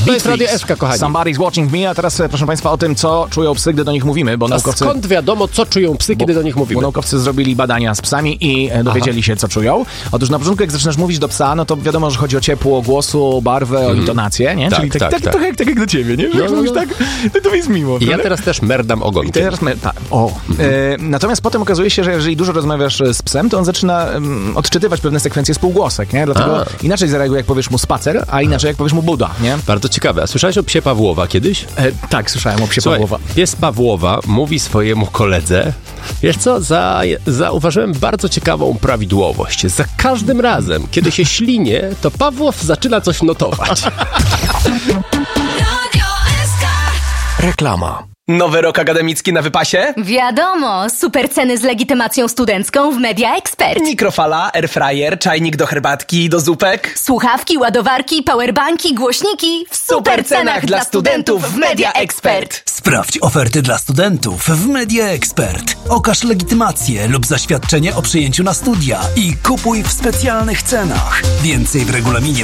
To jest Radio SK, kochani. Somebody's watching me, a teraz proszę państwa o tym, co czują psy, gdy do nich mówimy, bo naukowcy... Skąd wiadomo, co czują psy, kiedy do nich mówimy? Bo naukowcy zrobili badania z psami i dowiedzieli się, co czują. Otóż na początku, jak zaczynasz mówić do psa, no to wiadomo, że chodzi o ciepło głosu, barwę, o intonację, nie? Tak, Czyli tak. trochę jak do ciebie, nie? Że jak mówisz tak, to jest miło. I ja teraz też merdam ogonkiem. Natomiast potem okazuje się, że jeżeli dużo rozmawiasz z psem, to on zaczyna odczytywać pewne sekwencje spółgłosek, nie? Dlatego inaczej zareaguje, jak powiesz mu spacer, a inaczej jak powiesz mu Buda, nie? Bardzo ciekawe. A słyszałeś o psie Pawłowa kiedyś? Tak, słyszałem o psie Słuchaj, Pawłowa. Pies Pawłowa mówi swojemu koledze, wiesz co, zauważyłem bardzo ciekawą prawidłowość. Za każdym razem, kiedy się ślinie, to Pawłow zaczyna coś notować. Reklama. Nowy rok akademicki na wypasie? Wiadomo, super ceny z legitymacją studencką w Media Expert. Mikrofala, airfryer, czajnik do herbatki i do zupek. Słuchawki, ładowarki, powerbanki, głośniki w super cenach dla studentów w Media Expert. Sprawdź oferty dla studentów w Media Expert. Okaż legitymację lub zaświadczenie o przyjęciu na studia i kupuj w specjalnych cenach. Więcej w regulaminie